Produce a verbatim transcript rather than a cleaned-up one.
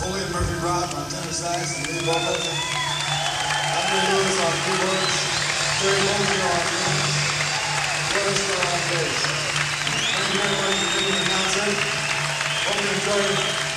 William Murphy Brown on tenor sax and lead vocals. Andrew Lewis on keyboards. Terry Bolger on drums. Roy Starr on bass. Thank you very much for coming to the concert. Hope you enjoyed it.